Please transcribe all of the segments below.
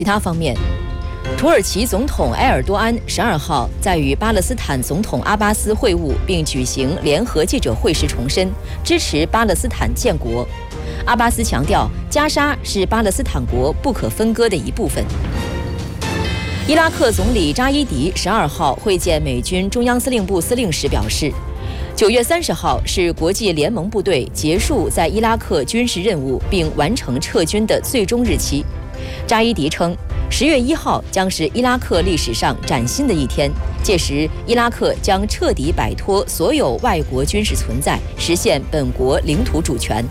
其他方面，土耳其总统埃尔多安12号在与巴勒斯坦总统阿巴斯会晤并举行联合记者会时重申支持巴勒斯坦建国。阿巴斯强调，加沙是巴勒斯坦国不可分割的一部分。伊拉克总理扎伊迪12号会见美军中央司令部司令时表示，9月30号是国际联盟部队结束在伊拉克军事任务并完成撤军的最终日期。扎伊迪称，10月1号将是伊拉克历史上崭新的一天，届时伊拉克将彻底摆脱所有外国军事存在，实现本国领土主权。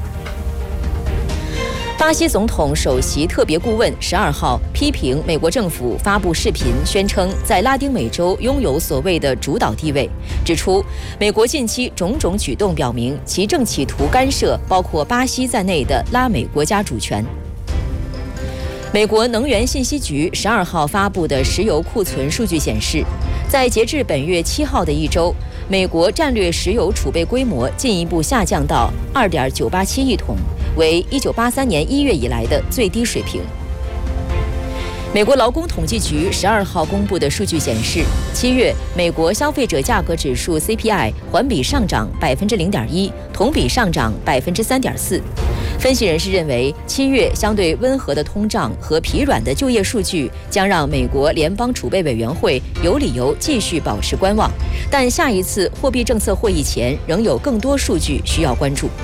巴西总统首席特别顾问12号批评美国政府发布视频，宣称在拉丁美洲拥有所谓的主导地位，指出美国近期种种举动表明其正企图干涉包括巴西在内的拉美国家主权。美国能源信息局12号发布的石油库存数据显示，在截至本月7号的一周，美国战略石油储备规模进一步下降到2.987亿桶，为1983年1月以来的最低水平。美国劳工统计局12号公布的数据显示，7月美国消费者价格指数 CPI 环比上涨0.1%，同比上涨3.4%。分析人士认为，7月相对温和的通胀和疲软的就业数据将让美国联邦储备委员会有理由继续保持观望，但下一次货币政策会议前仍有更多数据需要关注。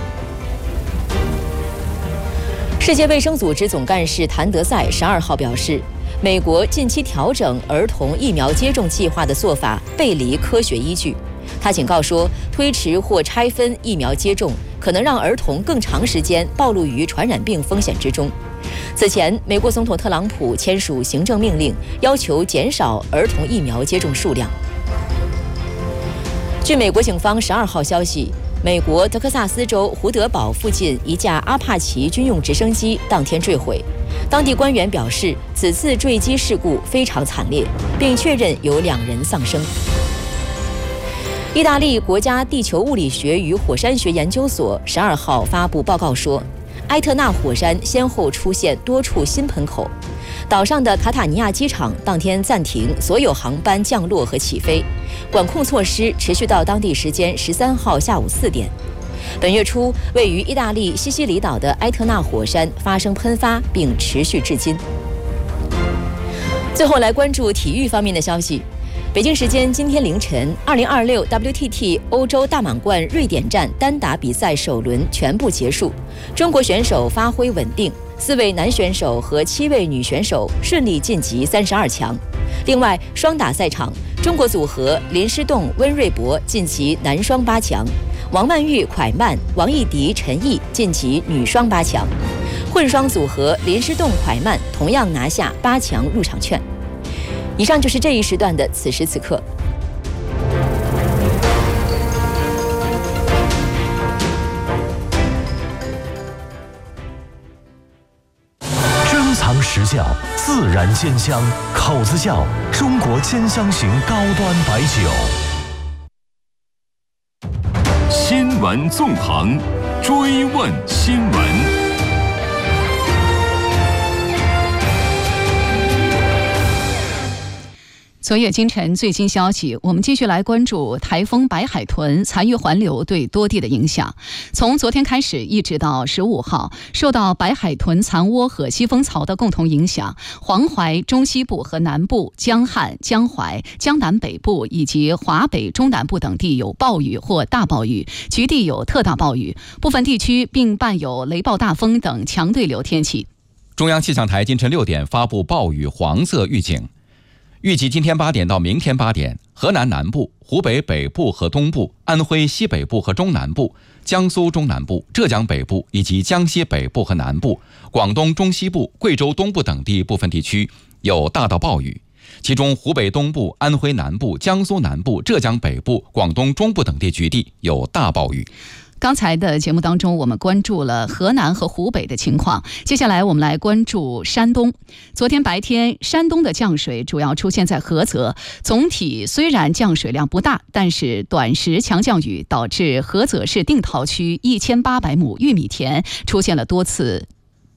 世界卫生组织总干事谭德赛12号表示，美国近期调整儿童疫苗接种计划的做法背离科学依据。他警告说，推迟或拆分疫苗接种可能让儿童更长时间暴露于传染病风险之中。此前，美国总统特朗普签署行政命令，要求减少儿童疫苗接种数量。据美国警方12号消息，美国德克萨斯州胡德堡附近一架阿帕奇军用直升机当天坠毁。当地官员表示，此次坠机事故非常惨烈，并确认有2人丧生。意大利国家地球物理学与火山学研究所12号发布报告说，埃特纳火山先后出现多处新喷口。岛上的卡塔尼亚机场当天暂停所有航班降落和起飞，管控措施持续到当地时间13号下午4点。本月初，位于意大利西西里岛的埃特纳火山发生喷发，并持续至今。最后来关注体育方面的消息。北京时间今天凌晨，2026 WTT 欧洲大满贯瑞典站单打比赛首轮全部结束，中国选手发挥稳定，4位男选手和7位女选手顺利晋级32强。另外，双打赛场，中国组合林诗栋、温瑞博晋级男双8强，王曼玉、蒯曼、王艺迪、陈毅晋级女双8强。混双组合林诗栋、蒯曼同样拿下8强入场券。以上就是这一时段的此时此刻。 珍藏实窖，自然鲜香，口子窖，中国鲜香型高端白酒。 新闻纵横，追问新闻。 昨夜今晨最新消息，我们继续来关注台风白海豚残余环流对多地的影响。从昨天开始一直到15号，受到白海豚残涡和西风槽的共同影响，黄淮中西部和南部、江汉、江淮、江南北部以及华北中南部等地有暴雨或大暴雨，局地有特大暴雨，部分地区并伴有雷暴大风等强对流天气。 中央气象台今晨6点发布暴雨黄色预警。预计今天8点到明天8点，河南南部、湖北北部和东部、安徽西北部和中南部、江苏中南部、浙江北部以及江西北部和南部、广东中西部、贵州东部等地部分地区有大到暴雨，其中湖北东部、安徽南部、江苏南部、浙江北部、广东中部等地局地有大暴雨。 刚才的节目当中，我们关注了河南和湖北的情况，接下来我们来关注山东。昨天白天，山东的降水主要出现在菏泽，总体虽然降水量不大，但是短时强降雨导致菏泽市定陶区1800亩玉米田出现了多次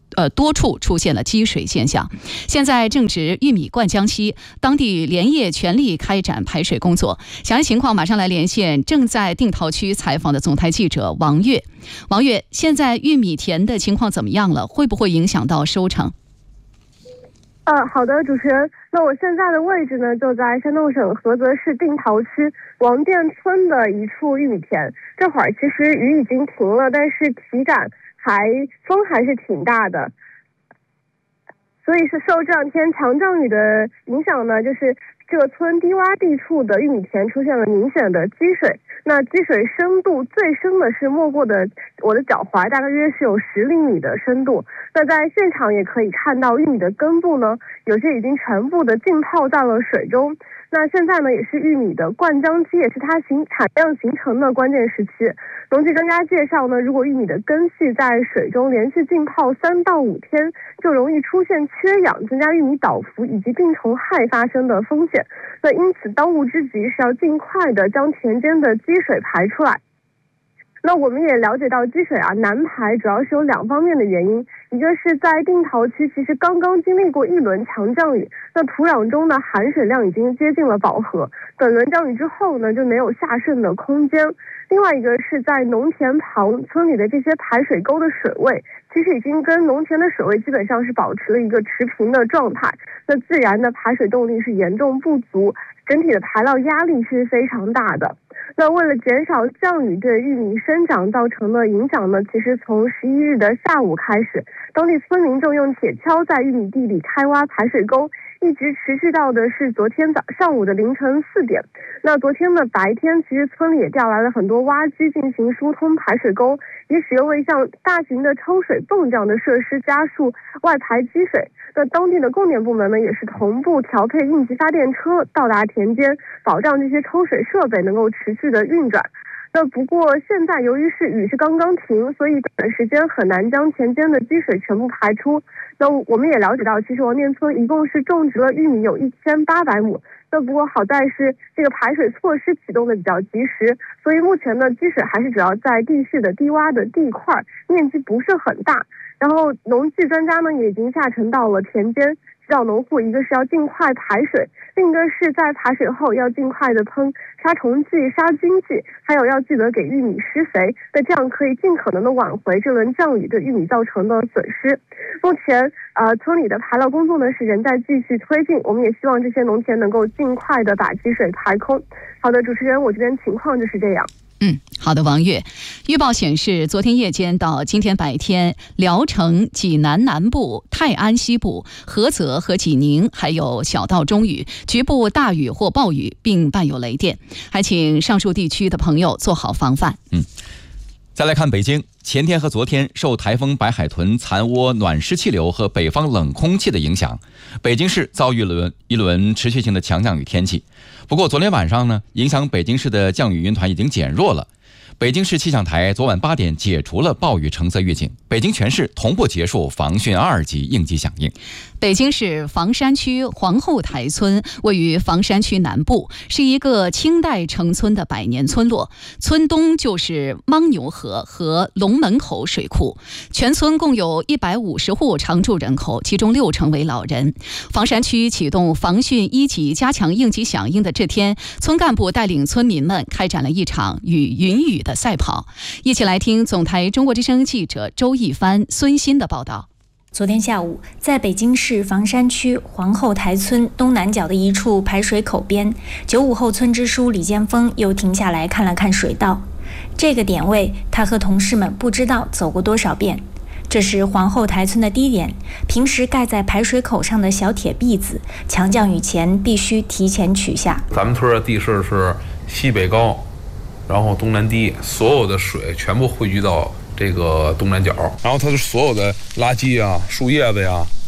多处出现了积水现象。现在正值玉米灌浆期，当地连夜全力开展排水工作。详细情况马上来连线正在定陶区采访的总台记者王悦。王悦，现在玉米田的情况怎么样了？会不会影响到收成？ 好的，主持人。那我现在的位置呢，就在山东省菏泽市定陶区王店村的一处玉米田。这会儿其实雨已经停了，但是体感风还是挺大的。所以是受这两天强降雨的影响呢，就是这个村低洼地处的玉米田出现了明显的积水。那积水深度最深的是没过的我的脚踝，大概约是有10厘米的深度。那在现场也可以看到玉米的根部呢，有些已经全部的浸泡在了水中。那现在呢，也是玉米的灌浆期，也是它产量形成的关键时期。农技专家介绍呢，如果玉米的根系在水中连续浸泡3到5天，就容易出现缺氧，增加玉米倒伏以及病虫害发生的风险。那因此当务之急是要尽快的将田间的积水排出来。那我们也了解到积水难排主要是有2方面的原因，一个是在定陶区其实刚刚经历过一轮强降雨，那土壤中的含水量已经接近了饱和，本轮降雨之后呢就没有下渗的空间。另外一个是在农田旁村里的这些排水沟的水位，其实已经跟农田的水位基本上是保持了一个持平的状态，那自然的排水动力是严重不足，整体的排涝压力是非常大的。那为了减少降雨对玉米生长造成的影响呢，其实从11日的下午开始，当地村民就用铁锹在玉米地里开挖排水沟，一直持续到的是昨天上午的凌晨4点。那昨天的白天，其实村里也调来了很多挖机进行疏通排水沟，也使用了像大型的抽水泵这样的设施加速外排积水。那当地的供电部门呢，也是同步调配应急发电车到达田间，保障这些抽水设备能够持续的运转。那不过现在由于雨是刚刚停，所以短时间很难将田间的积水全部排出。那我们也了解到，其实王店村一共是种植了玉米有1800亩。那不过好在是这个排水措施启动的比较及时，所以目前呢积水还是主要在地势的低洼的地块，面积不是很大。然后农技专家呢也已经下沉到了田间，指导农户一个是要尽快排水，另一个是在排水后要尽快的喷杀虫剂、杀菌剂，还有要记得给玉米施肥，那这样可以尽可能的挽回这轮降雨对玉米造成的损失。目前村里的排涝工作呢是仍在继续推进，我们也希望这些农田能够尽快的把积水排空。好的，主持人，我这边情况就是这样。 好的，王悦。预报显示，昨天夜间到今天白天，聊城、济南南部、泰安西部、菏泽和济宁还有小到中雨，局部大雨或暴雨，并伴有雷电，还请上述地区的朋友做好防范。 再来看北京，前天和昨天受台风白海豚残涡暖湿气流和北方冷空气的影响，北京市遭遇了一轮持续性的强降雨天气。不过昨天晚上呢，影响北京市的降雨云团已经减弱了。北京市气象台昨晚8点解除了暴雨橙色预警，北京全市同步结束防汛2级应急响应。 北京市房山区皇后台村位于房山区南部，是一个清代城村的百年村落。村东就是牻牛河和龙门口水库，全村共有150户常住人口，其中60%为老人。房山区启动防汛1级加强应急响应的这天，村干部带领村民们开展了一场与云雨的赛跑。一起来听总台中国之声记者周一帆、孙鑫的报道。 昨天下午，在北京市房山区皇后台村东南角的一处排水口边，95后村支书李建峰又停下来看了看水道。这个点位，他和同事们不知道走过多少遍。这是皇后台村的低点，平时盖在排水口上的小铁篦子，强降雨前必须提前取下。 咱们村的地势是西北高，然后东南低，所有的水全部汇聚到这个东南角，然后它的所有的垃圾啊、树叶子呀，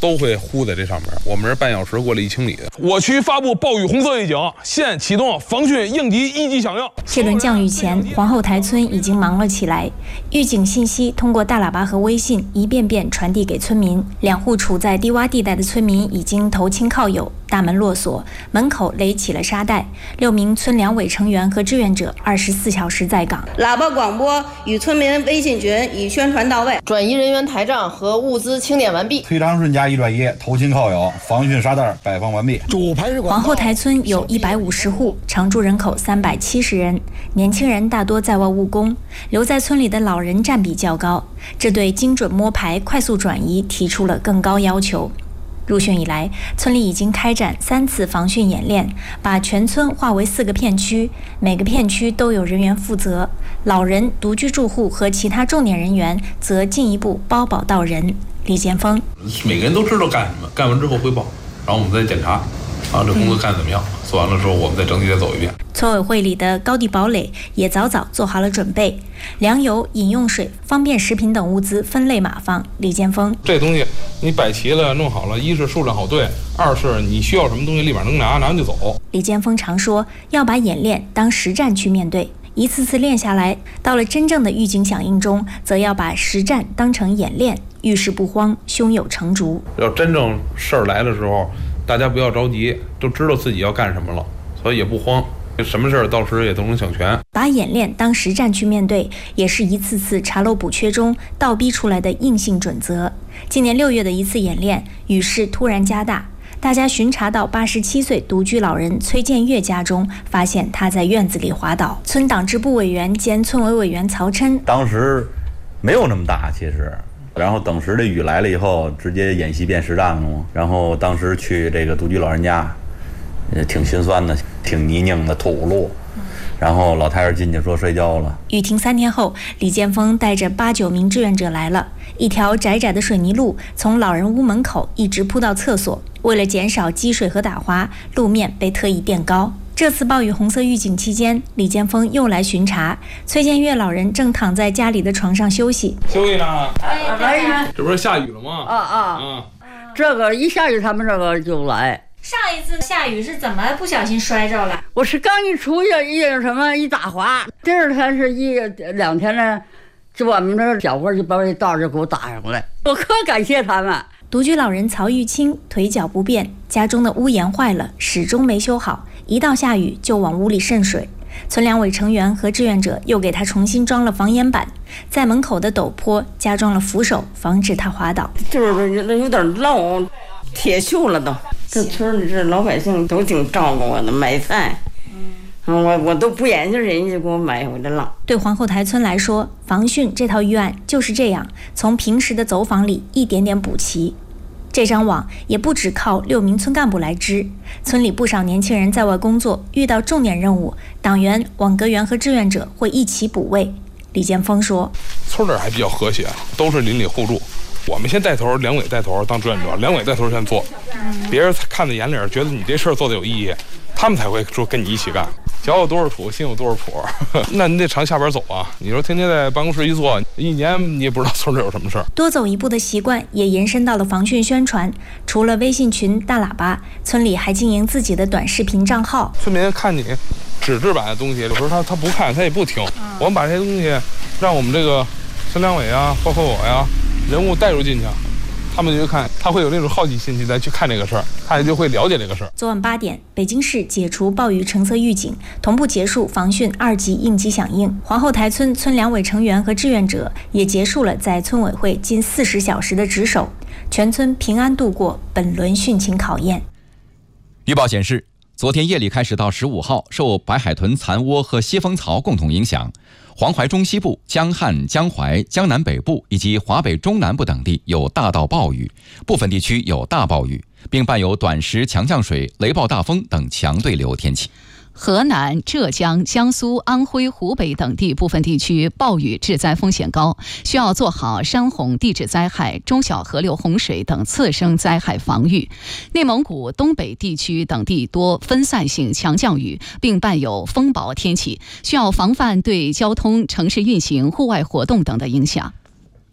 都会糊在这上面。我们是半小时过了1清里的。我区发布暴雨红色预警，现启动防汛应急1级响应。 这轮降雨前，皇后台村已经忙了起来，预警信息通过大喇叭和微信一遍遍传递给村民。2户处在低洼地带的村民已经投亲靠友，大门落锁，门口垒起了沙袋。6名村两委成员和志愿者24小时在岗， 喇叭广播与村民微信群已宣传到位， 转移人员台账和物资清点完毕。 推长顺加1转1，投亲靠友，防汛沙袋摆放完毕。 皇后台村有150户，常住人口370人，年轻人大多在外务工，留在村里的老人占比较高，这对精准摸排、快速转移提出了更高要求。入汛以来，村里已经开展3次防汛演练，把全村划为4个片区，每个片区都有人员负责，老人、独居住户和其他重点人员则进一步包保到人。李建峰， 每个人都知道干什么，干完之后汇报，然后我们再检查，这工作干怎么样？做完了之后，我们再整体再走一遍。 村委会里的高地堡垒也早早做好了准备，粮油、饮用水、方便食品等物资分类码放。李建峰， 这东西你摆齐了、弄好了，一是数量好对，二是你需要什么东西立马能拿完就走。 李建峰常说，要把演练当实战去面对。一次次练下来，到了真正的预警响应中，则要把实战当成演练，遇事不慌，胸有成竹。 要真正事儿来的时候，大家不要着急，都知道自己要干什么了，所以也不慌，什么事儿到时也都能想全。 把演练当实战去面对，也是一次次查漏补缺中倒逼出来的硬性准则。今年6月的一次演练，雨势突然加大。大家巡查到87岁独居老人崔建月家中，发现他在院子里滑倒。村党支部委员兼村委委员曹琛， 当时没有那么大，其实，然后等时的雨来了以后，直接演习变实战了嘛。然后当时去这个独居老人家，挺心酸的，挺泥泞的土路。然后老太太进去说摔跤了。 雨停3天后，李建峰带着8、9名志愿者来了。一条窄窄的水泥路从老人屋门口一直铺到厕所，为了减少积水和打滑，路面被特意垫高。这次暴雨红色预警期间，李建峰又来巡查。崔建月老人正躺在家里的床上休息。 休息呢？ 来， 这不是下雨了吗？ 这个一下雨他们这个就来。 上一次下雨是怎么不小心摔着了？ 我是刚一出去一打滑，第二天是2天呢，就我们这小伙就把这道就给我打上来，我可感谢他们。 独居老人曹玉清腿脚不便，家中的屋檐坏了，始终没修好，一到下雨就往屋里渗水。村两委成员和志愿者又给他重新装了防烟板，在门口的陡坡加装了扶手，防止他滑倒。 就是有点漏，铁锈了都。这村里这老百姓都挺照顾我的，买菜，我都不眼睛，人家就给我买回来了。 对皇后台村来说，防汛这套预案就是这样，从平时的走访里一点点补齐。这张网也不只靠6名村干部来织，村里不少年轻人在外工作，遇到重点任务，党员、网格员和志愿者会一起补位。李建峰说， 村里还比较和谐，都是邻里互助。我们先带头，两委带头当志愿者，两委带头先做，别人看在眼里，觉得你这事儿做的有意义，他们才会说跟你一起干。脚有多少土，心有多少谱，那你得常下边走啊！你说天天在办公室一坐，一年你也不知道村里有什么事儿。 多走一步的习惯也延伸到了防汛宣传，除了微信群、大喇叭，村里还经营自己的短视频账号。 村民看你纸质版的东西，有时候他不看，他也不听。我们把这些东西让我们这个村两委啊，包括我呀，人物带入进去，他们就看，他会有那种好奇心去再去看这个事儿，他也就会了解这个事儿。 昨晚8点，北京市解除暴雨橙色预警，同步结束防汛2级应急响应。皇后台村村两委成员和志愿者也结束了在村委会近40小时的值守，全村平安度过本轮汛情考验。 预报显示，昨天夜里开始到15号，受白海豚残涡和西风槽共同影响，黄淮中西部、江汉、江淮、江南北部以及华北中南部等地有大到暴雨，部分地区有大暴雨，并伴有短时强降水、雷暴大风等强对流天气。 河南、浙江、江苏、安徽、湖北等地部分地区暴雨致灾风险高，需要做好山洪、地质灾害、中小河流洪水等次生灾害防御。内蒙古东北地区等地多分散性强降雨，并伴有风雹天气，需要防范对交通、城市运行、户外活动等的影响。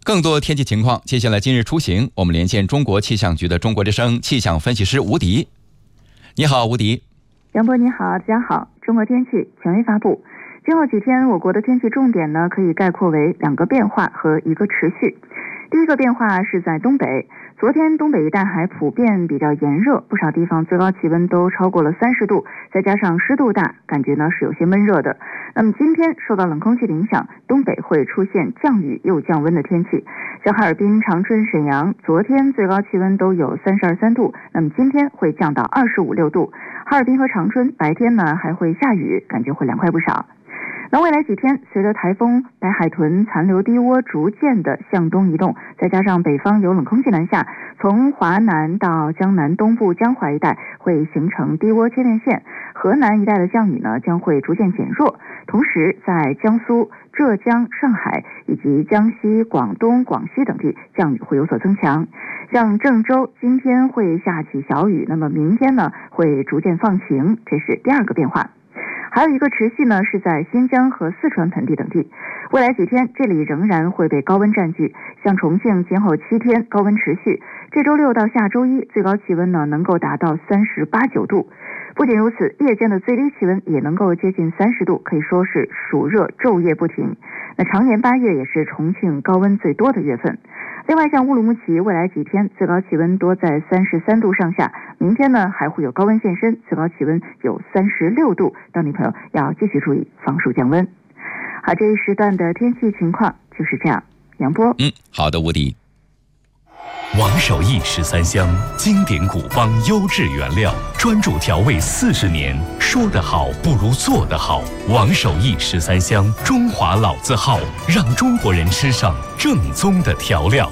更多天气情况，接下来今日出行，我们连线中国气象局的中国之声气象分析师吴迪。你好，吴迪。 杨波你好，大家好。中国天气权威发布，今后几天我国的天气重点呢，可以概括为2个变化和1个持续。第一个变化是在东北，昨天东北一带还普遍比较炎热，不少地方最高气温都超过了30度，再加上湿度大，感觉呢是有些闷热的。那么今天受到冷空气的影响，东北会出现降雨又降温的天气，像哈尔滨、长春、沈阳，昨天最高气温都有32、3度，那么今天会降到25、6度。哈尔滨和长春白天呢还会下雨，感觉会凉快不少。那未来几天，随着台风白海豚残留低涡逐渐的向东移动，再加上北方有冷空气南下，从华南到江南东部江淮一带会形成低涡切面线，河南一带的降雨呢将会逐渐减弱，同时在江苏、浙江、上海以及江西、广东、广西等地降雨会有所增强。像郑州今天会下起小雨，那么明天呢会逐渐放晴，这是第2个变化。还有1个持续呢，是在新疆和四川盆地等地，未来几天这里仍然会被高温占据，像重庆今后7天高温持续，这周6到下周1最高气温呢能够达到38、9度。不仅如此，夜间的最低气温也能够接近30度，可以说是暑热昼夜不停。那常年8月也是重庆高温最多的月份。另外像乌鲁木齐未来几天最高气温多在33度上下，明天呢还会有高温现身，最高气温有36度，当地朋友要继续注意防暑降温。好，这一时段的天气情况就是这样。杨波。 好的，吴迪。 王守义13香，经典古方优质原料，专注调味40年，说得好不如做得好。王守义13香，中华老字号，让中国人吃上正宗的调料。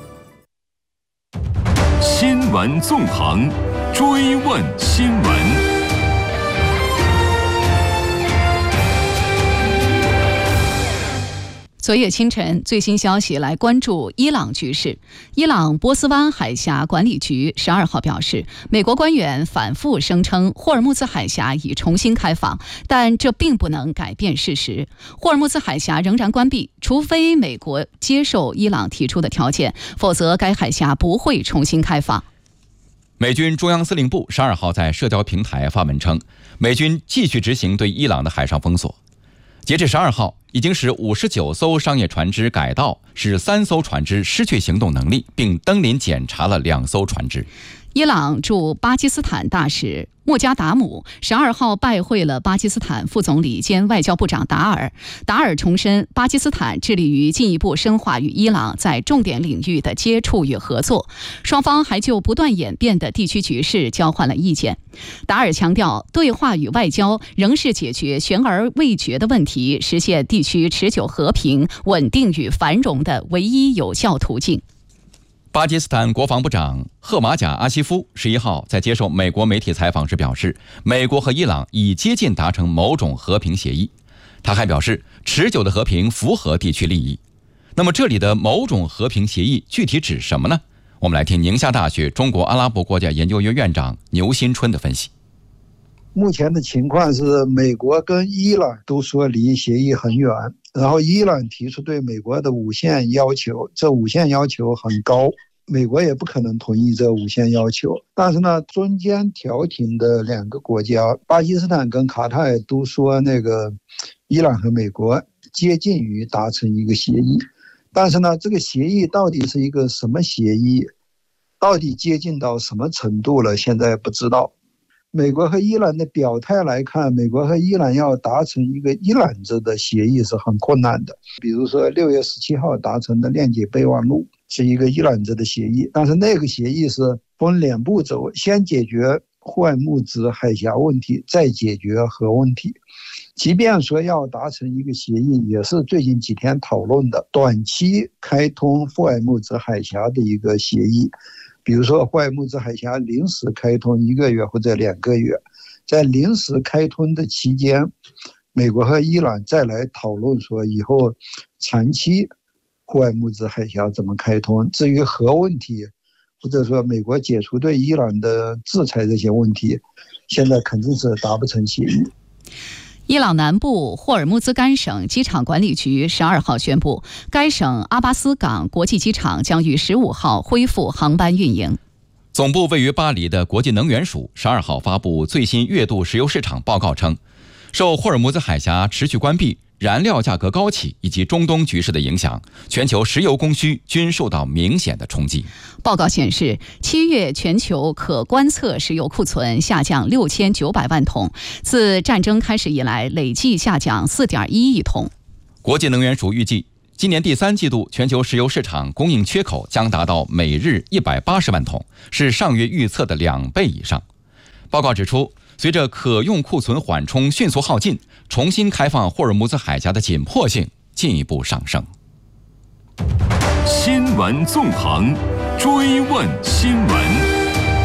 新闻纵横，追问新闻。 昨夜清晨，最新消息来关注伊朗局势。伊朗波斯湾海峡管理局12号表示，美国官员反复声称霍尔木兹海峡已重新开放，但这并不能改变事实。霍尔木兹海峡仍然关闭，除非美国接受伊朗提出的条件，否则该海峡不会重新开放。 美军中央司令部12号在社交平台发文称，美军继续执行对伊朗的海上封锁。截至12号，已经使59艘商业船只改道，使3艘船只失去行动能力，并登临检查了2艘船只。 伊朗驻巴基斯坦大使穆加达姆12号拜会了巴基斯坦副总理兼外交部长达尔。达尔重申，巴基斯坦致力于进一步深化与伊朗在重点领域的接触与合作。双方还就不断演变的地区局势交换了意见。达尔强调，对话与外交仍是解决悬而未决的问题，实现地区持久和平、稳定与繁荣的唯一有效途径。 巴基斯坦国防部长赫马贾阿西夫11号在接受美国媒体采访时表示，美国和伊朗已接近达成某种和平协议。他还表示，持久的和平符合地区利益。那么这里的某种和平协议具体指什么呢？我们来听宁夏大学中国阿拉伯国家研究院院长牛新春的分析。 目前的情况是，美国跟伊朗都说离协议很远，然后伊朗提出对美国的5项要求，这5项要求很高，美国也不可能同意这5项要求。但是呢，中间调停的2个国家，巴基斯坦跟卡塔尔都说伊朗和美国接近于达成一个协议，但是呢，这个协议到底是一个什么协议，到底接近到什么程度了，现在不知道。美国和伊朗的表态来看，美国和伊朗要达成一个伊朗制的协议是很困难的。比如说6月17号达成的谅解备忘录是一个伊朗制的协议，但是那个协议是分2步走，先解决霍尔木兹海峡问题，再解决核问题。即便说要达成一个协议，也是最近几天讨论的短期开通霍尔木兹海峡的一个协议。比如说霍尔木兹海峡临时开通1个月或者2个月，在临时开通的期间，美国和伊朗再来讨论说以后长期霍尔木兹海峡怎么开通。至于核问题，或者说美国解除对伊朗的制裁这些问题，现在肯定是达不成协议。 伊朗南部霍尔木兹干省机场管理局12号宣布，该省阿巴斯港国际机场将于15号恢复航班运营。 总部位于巴黎的国际能源署12号发布最新月度石油市场报告称，受霍尔木兹海峡持续关闭、燃料价格高企以及中东局势的影响，全球石油供需均受到明显的冲击。 报告显示，7月全球可观测石油库存下降6900万桶，自战争开始以来累计下降4.1亿桶。 国际能源署预计，今年第3季度全球石油市场供应缺口将达到每日180万桶，是上月预测的2倍以上。报告指出，随着可用库存缓冲迅速耗尽，重新开放霍尔木兹海峡的紧迫性进一步上升。 新闻纵横，追问新闻。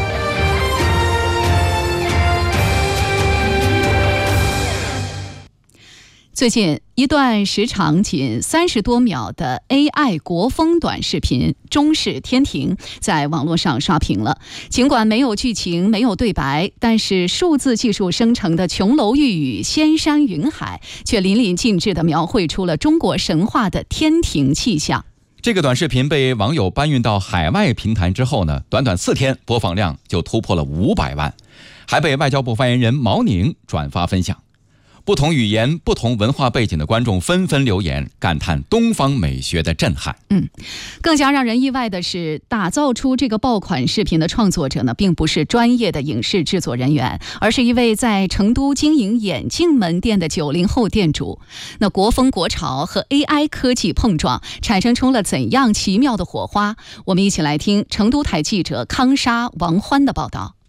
最近，一段时长仅30多秒的 AI 国风短视频《中式天庭》在网络上刷屏了。尽管没有剧情、没有对白，但是数字技术生成的琼楼玉宇、仙山云海，却淋漓尽致地描绘出了中国神话的天庭气象。 这个短视频被网友搬运到海外平台之后呢，短短4天播放量就突破了500万，还被外交部发言人毛宁转发分享。不同语言、不同文化背景的观众纷纷留言，感叹东方美学的震撼。 更加让人意外的是，打造出这个爆款视频的创作者呢，并不是专业的影视制作人员，而是一位在成都经营眼镜门店的90后店主。那国风国潮和 AI 科技碰撞，产生出了怎样奇妙的火花？我们一起来听成都台记者康莎、王欢的报道。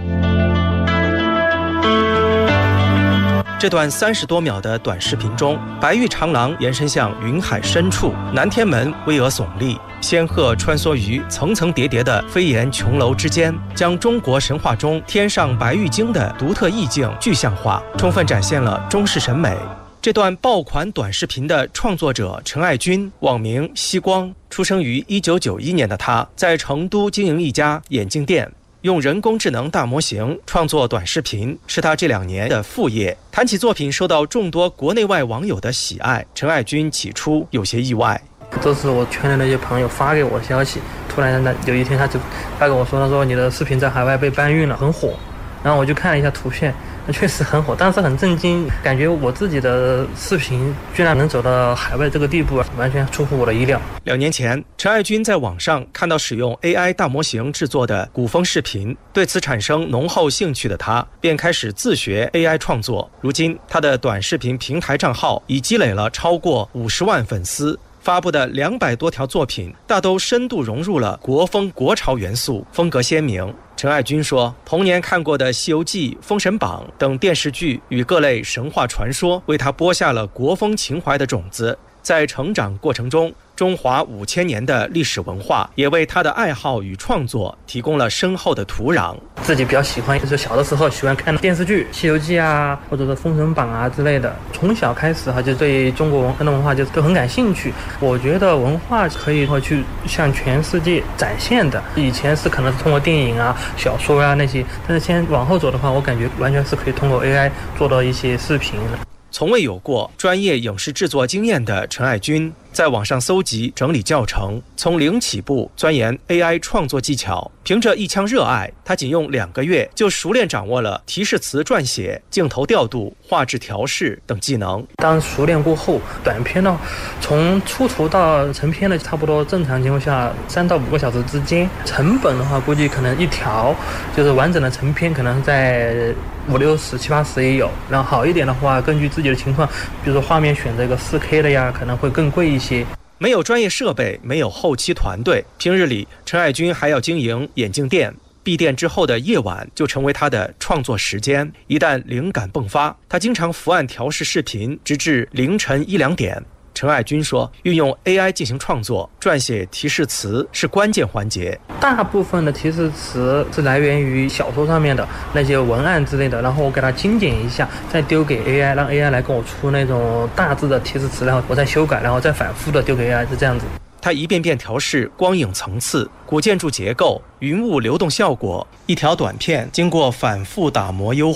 这段30多秒的短视频中，白玉长廊延伸向云海深处，南天门巍峨耸立，仙鹤穿梭于层层叠叠的飞檐琼楼之间，将中国神话中天上白玉京的独特意境具象化，充分展现了中式审美。这段爆款短视频的创作者陈爱军，网名西光，出生于1991年的他，在成都经营一家眼镜店。用人工智能大模型创作短视频是他这2年的副业。谈起作品受到众多国内外网友的喜爱，陈爱军起初有些意外。 都是我圈的那些朋友发给我消息，突然有一天他就发给我说，他说你的视频在海外被搬运了，很火。然后我就看了一下图片，确实很火，当时很震惊，感觉我自己的视频居然能走到海外这个地步，完全出乎我的意料。 2年前，陈爱军在网上看到使用 AI 大模型制作的古风视频，对此产生浓厚兴趣的他，便开始自学 AI 创作。如今，他的短视频平台账号已积累了超过50万粉丝。发布的200多条作品，大都深度融入了国风国潮元素，风格鲜明。陈爱军说，童年看过的《西游记》《封神榜》等电视剧与各类神话传说，为他播下了国风情怀的种子。在成长过程中，中华5000年的历史文化也为他的爱好与创作提供了深厚的土壤。 自己比较喜欢，就是小的时候喜欢看电视剧《西游记》啊，或者是《封神榜》啊之类的。从小开始就对中国传统文化就很感兴趣。我觉得文化可以去向全世界展现的。以前是可能是通过电影啊、小说啊那些，但是现在往后走的话，我感觉完全是可以通过 AI 做到一些视频的。 从未有过专业影视制作经验的陈爱军，在网上搜集整理教程，从零起步钻研 AI 创作技巧。凭着一腔热爱，他仅用2个月就熟练掌握了提示词撰写、镜头调度、画质调试等技能。 当熟练过后，短片呢，从出图到成片的差不多正常情况下3到5个小时之间。成本的话，估计可能一条就是完整的成片，可能在50、60、70、80也有。然后好一点的话，根据自己的情况，比如说画面选择一个4K 的呀，可能会更贵一些。 没有专业设备，没有后期团队，平日里陈爱军还要经营眼镜店。闭店之后的夜晚就成为他的创作时间。一旦灵感迸发，他经常伏案调试视频，直至凌晨1、2点。陈爱军说，运用 AI 进行创作，撰写提示词是关键环节。 大部分的提示词是来源于小说上面的那些文案之类的，然后我给它精简一下，再丢给 AI， 让 AI 来跟我出那种大致的提示词，然后我再修改，然后再反复的丢给 AI， 是这样子。 他一遍遍调试光影层次、古建筑结构、云雾流动效果，一条短片经过反复打磨优化，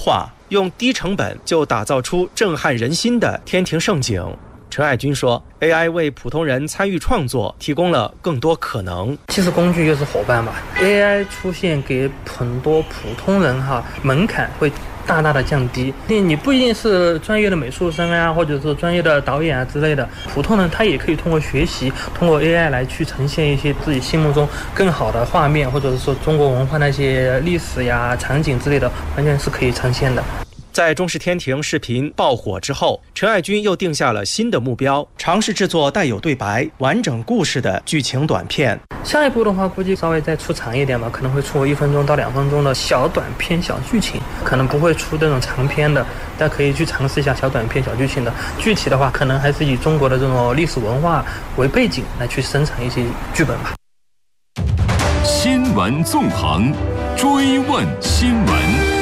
用低成本就打造出震撼人心的天庭盛景。陈爱军说 ，AI 为普通人参与创作提供了更多可能。 其实工具就是伙伴嘛 ，AI 出现给很多普通人门槛会大大的降低。你不一定是专业的美术生啊，或者是专业的导演啊之类的，普通人他也可以通过学习，通过 AI 来去呈现一些自己心目中更好的画面，或者是说中国文化那些历史呀、场景之类的，完全是可以呈现的。 在中视天庭视频爆火之后，陈爱军又定下了新的目标，尝试制作带有对白、完整故事的剧情短片。 下一步的话，估计稍微再出长一点吧，可能会出1分钟到2分钟的小短片、小剧情，可能不会出这种长篇的，但可以去尝试一下小短片、小剧情的。具体的话，可能还是以中国的这种历史文化为背景来去生产一些剧本吧。 新闻纵横，追问新闻。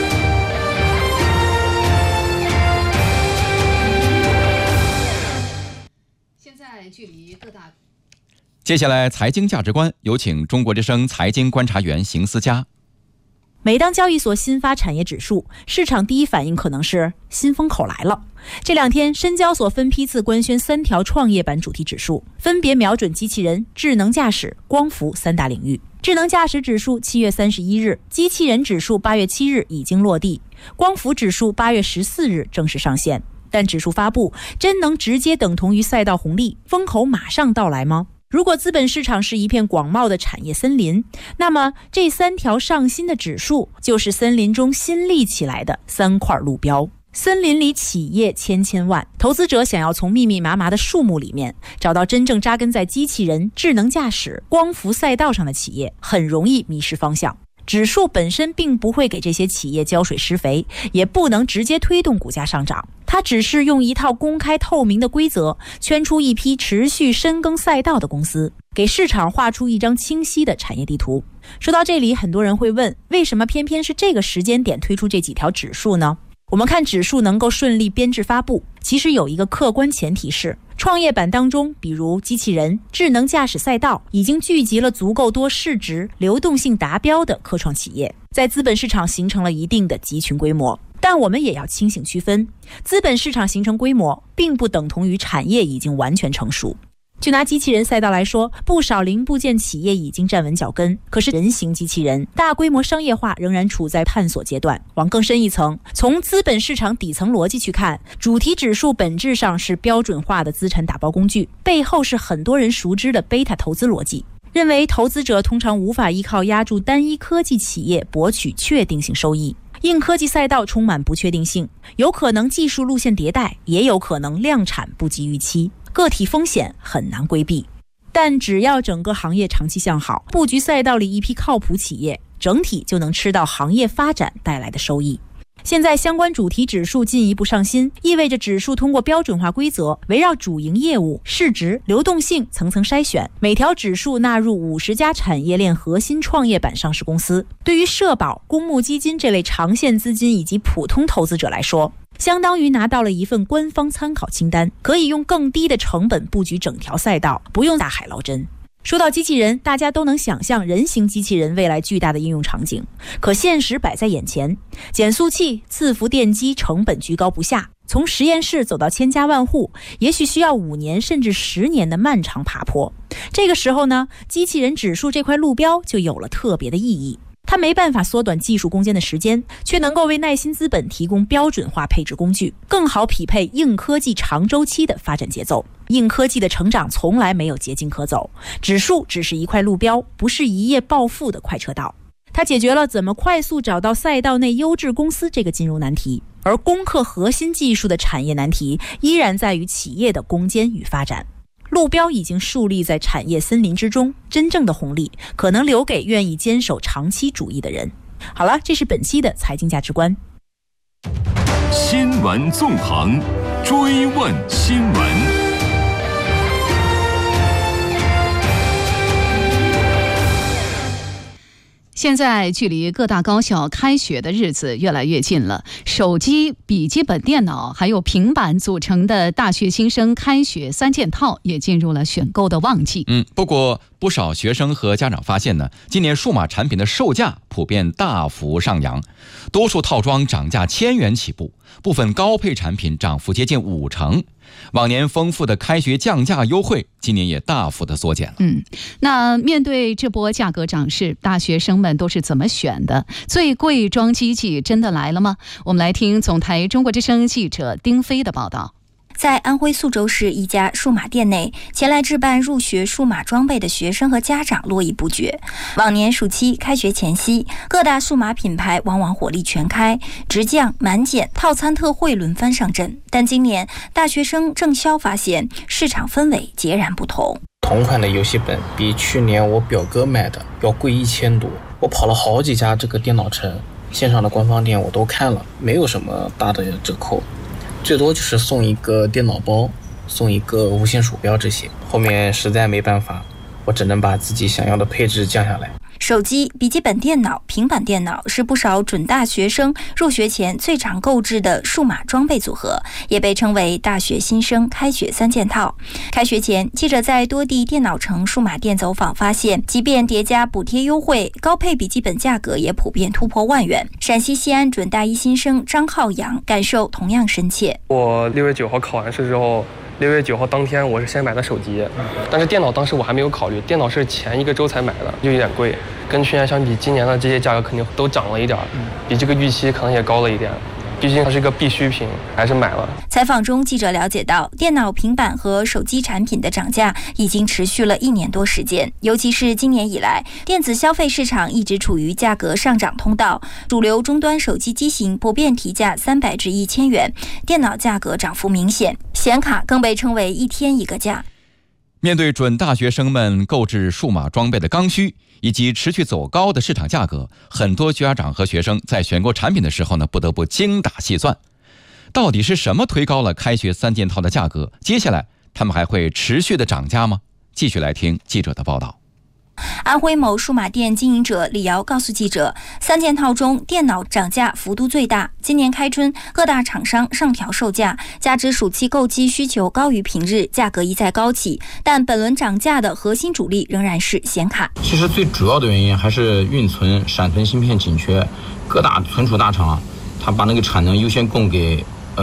接下来财经价值观，有请中国之声财经观察员邢思佳。 每当交易所新发产业指数，市场第一反应可能是新风口来了。这2天，深交所分批次官宣3条创业板主题指数，分别瞄准机器人、智能驾驶、光伏3大领域。智能驾驶指数7月31日，机器人指数8月7日已经落地，光伏指数8月14日正式上线。但指数发布真能直接等同于赛道红利，风口马上到来吗？如果资本市场是一片广袤的产业森林，那么这3条上新的指数就是森林中新立起来的3块路标。森林里企业千万，投资者想要从密密麻麻的树木里面找到真正扎根在机器人、智能驾驶、光伏赛道上的企业，很容易迷失方向。指数本身并不会给这些企业浇水施肥，也不能直接推动股价上涨，它只是用一套公开透明的规则圈出一批持续深耕赛道的公司，给市场画出一张清晰的产业地图。说到这里，很多人会问，为什么偏偏是这个时间点推出这几条指数呢？我们看指数能够顺利编制发布，其实有一个客观前提是，创业板当中，比如机器人、智能驾驶赛道，已经聚集了足够多市值、流动性达标的科创企业，在资本市场形成了一定的集群规模。但我们也要清醒区分，资本市场形成规模，并不等同于产业已经完全成熟。就拿机器人赛道来说，不少零部件企业已经站稳脚跟，可是人形机器人大规模商业化仍然处在探索阶段。往更深一层，从资本市场底层逻辑去看，主题指数本质上是标准化的资产打包工具，背后是很多人熟知的贝塔投资逻辑，认为投资者通常无法依靠押注单一科技企业博取确定性收益。硬科技赛道充满不确定性，有可能技术路线迭代，也有可能量产不及预期，个体风险很难规避。但只要整个行业长期向好，布局赛道里一批靠谱企业，整体就能吃到行业发展带来的收益。现在相关主题指数进一步上新，意味着指数通过标准化规则，围绕主营业务、市值、流动性层层筛选，每条指数纳入50家产业链核心创业板上市公司。对于社保、公募基金这类长线资金以及普通投资者来说，相当于拿到了一份官方参考清单，可以用更低的成本布局整条赛道，不用大海捞针。说到机器人，大家都能想象人形机器人未来巨大的应用场景，可现实摆在眼前，减速器、伺服电机成本居高不下，从实验室走到千家万户，也许需要5年甚至10年的漫长爬坡。这个时候呢，机器人指数这块路标就有了特别的意义。它没办法缩短技术攻坚的时间，却能够为耐心资本提供标准化配置工具，更好匹配硬科技长周期的发展节奏。硬科技的成长从来没有捷径可走，指数只是一块路标，不是一夜暴富的快车道。它解决了怎么快速找到赛道内优质公司这个金融难题，而攻克核心技术的产业难题依然在于企业的攻坚与发展。路标已经树立在产业森林之中，真正的红利可能留给愿意坚守长期主义的人。好了，这是本期的财经价值观。 新闻纵横，追问新闻。 现在距离各大高校开学的日子越来越近了，手机、笔记本电脑还有平板组成的大学新生开学3件套也进入了选购的旺季。 不过不少学生和家长发现呢，今年数码产品的售价普遍大幅上扬，多数套装涨价1000元起步，部分高配产品涨幅接近50%。往年丰富的开学降价优惠，今年也大幅的缩减了。 那面对这波价格涨势，大学生们都是怎么选的？最贵装机器真的来了吗？我们来听总台中国之声记者丁飞的报道。 在安徽宿州市一家数码店内，前来置办入学数码装备的学生和家长络绎不绝。往年暑期开学前夕，各大数码品牌往往火力全开，直降、满减、套餐特惠轮番上阵。但今年大学生郑潇发现，市场氛围截然不同。 同款的游戏本比去年我表哥买的要贵1000多，我跑了好几家这个电脑城，线上的官方店我都看了，没有什么大的折扣。最多就是送一个电脑包，送一个无线鼠标这些，后面实在没办法，我只能把自己想要的配置降下来。 手机、笔记本电脑、平板电脑是不少准大学生入学前最常购置的数码装备组合，也被称为大学新生开学3件套。开学前，记者在多地电脑城数码店走访发现，即便叠加补贴优惠，高配笔记本价格也普遍突破1万元。陕西西安准大一新生张浩洋感受同样深切。 我6月9号考完试之后，6月9号当天我是先买的手机，但是电脑当时我还没有考虑，电脑是前1个周才买的，就有点贵。跟去年相比，今年的这些价格肯定都涨了一点，比这个预期可能也高了一点。毕竟它是一个必需品，还是买了。 采访中，记者了解到，电脑、平板和手机产品的涨价已经持续了1年多时间，尤其是今年以来，电子消费市场一直处于价格上涨通道，主流终端手机机型普遍提价300至1000元，电脑价格涨幅明显，显卡更被称为1天1个价。 面对准大学生们购置数码装备的刚需以及持续走高的市场价格，很多家长和学生在选购产品的时候呢，不得不精打细算。到底是什么推高了开学3件套的价格？接下来他们还会持续的涨价吗？继续来听记者的报道。 安徽某数码店经营者李瑶告诉记者，3件套中电脑涨价幅度最大。今年开春，各大厂商上调售价，加之暑期购机需求高于平日，价格一再高企。但本轮涨价的核心主力仍然是显卡。 其实最主要的原因还是运存、闪存芯片紧缺，各大存储大厂它把那个产能优先供给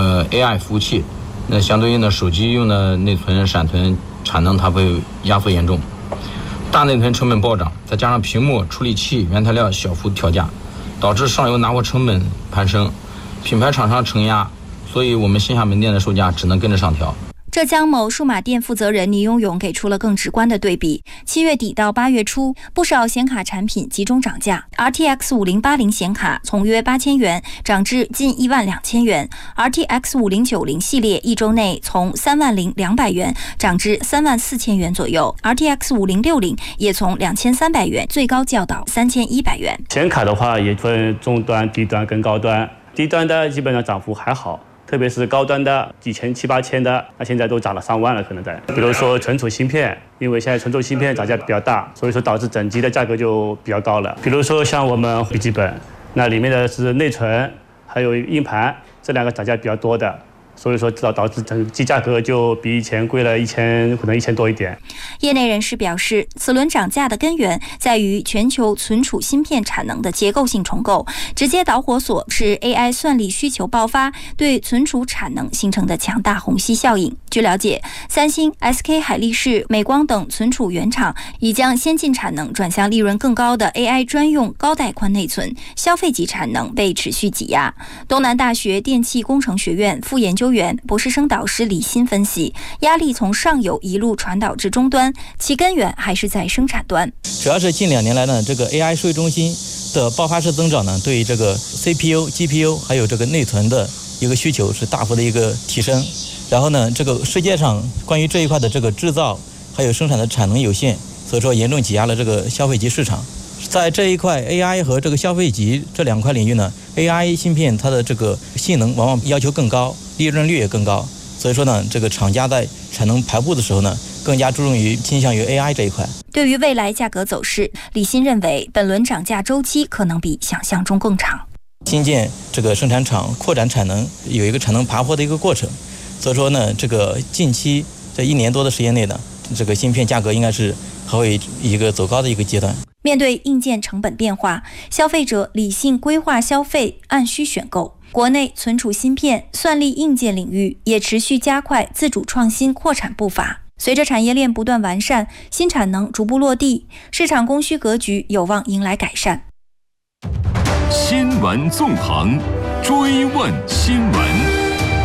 AI 服务器，那相对应的手机用的内存、闪存产能它会压缩严重。大内存成本暴涨，再加上屏幕、处理器、原材料小幅调价，导致上游拿货成本攀升，品牌厂商承压，所以我们线下门店的售价只能跟着上调。 浙江某数码店负责人倪永勇给出了更直观的对比：7月底到8月初，不少显卡产品集中涨价。RTX 5080显卡从约8000元涨至近12000元 ，RTX 5090系列1周内从30200元涨至34000元左右 ，RTX 5060也从2300元最高降到3100元。 显卡的话也分中端、低端跟高端，低端的基本上涨幅还好。特别是高端的几千、7、8千的，那现在都涨了3万了，可能在。比如说存储芯片，因为现在存储芯片涨价比较大，所以说导致整机的价格就比较高了。比如说像我们笔记本，那里面的是内存，还有硬盘，这2个涨价比较多的。所以说导致整机价格就比以前贵了可能1000多一点。 业内人士表示，此轮涨价的根源在于全球存储芯片产能的结构性重构，直接导火索是 AI 算力需求爆发对存储产能形成的强大虹吸效应。据了解，三星、SK 海力士、美光等存储原厂已将先进产能转向利润更高的 AI 专用高带宽内存，消费级产能被持续挤压。东南大学电气工程学院副研究员、博士生导师李欣分析，压力从上游一路传导至终端，其根源还是在生产端。 主要是近2年来呢，这个 AI 数据中心的爆发式增长呢，对于这个 CPU、GPU 还有这个内存的一个需求是大幅的一个提升。然后呢，这个世界上关于这一块的这个制造还有生产的产能有限，所以说严重挤压了这个消费级市场。在这一块 AI 和这个消费级这2块领域呢， AI 芯片它的这个性能往往要求更高，利润率也更高，所以说呢，这个厂家在产能排布的时候呢， 更加注重于倾向于 AI 这一块。 对于未来价格走势，李欣认为本轮涨价周期可能比想象中更长。 新建这个生产厂扩展产能，有一个产能爬坡的一个过程，所以说呢，这个近期这1年多的时间内呢，这个芯片价格应该是还会一个走高的一个阶段。 面对硬件成本变化，消费者理性规划消费，按需选购。国内存储芯片、算力硬件领域也持续加快自主创新扩产步伐。随着产业链不断完善，新产能逐步落地，市场供需格局有望迎来改善。 新闻纵横，追问新闻。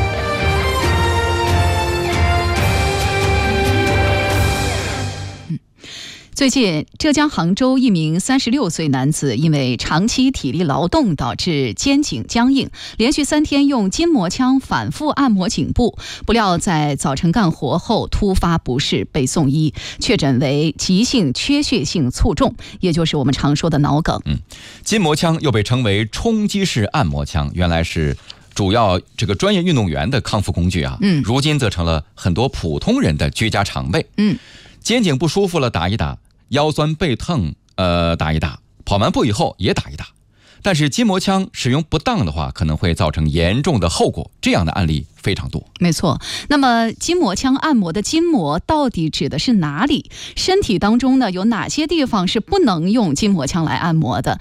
最近，浙江杭州一名36岁男子因为长期体力劳动导致肩颈僵硬，连续3天用筋膜枪反复按摩颈部，不料在早晨干活后突发不适，被送医，确诊为急性缺血性卒中，也就是我们常说的脑梗。 筋膜枪又被称为冲击式按摩枪，原来是主要这个专业运动员的康复工具啊。如今则成了很多普通人的居家常备。肩颈不舒服了打一打，腰酸背疼打一打，跑完步以后也打一打。但是筋膜枪使用不当的话，可能会造成严重的后果，这样的案例非常多。 没错，那么筋膜枪按摩的筋膜到底指的是哪里？身体当中呢有哪些地方是不能用筋膜枪来按摩的？